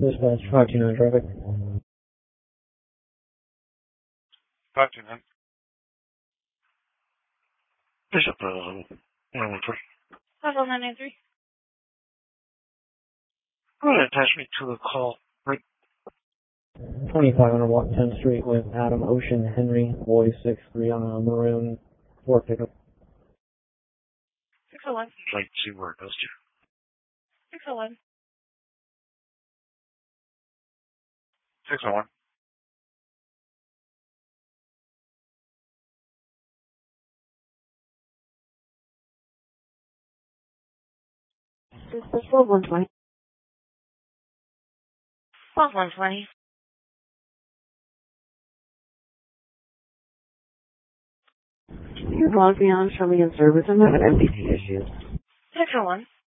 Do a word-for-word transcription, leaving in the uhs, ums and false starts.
Dispatch five two nine traffic. five two nine. Bishop, uh, one one three. five one nine nine three. Go ahead, attach me to the call. Right. twenty-five hundred Walk tenth Street with Adam Ocean Henry, boy six three on a maroon Ford pickup. six oh one. I'd like to see where it goes to. six oh one. six oh one. This is twelve one twenty. twelve one twenty. You logged me on, show me in service. I'm having M V P issues. six oh one.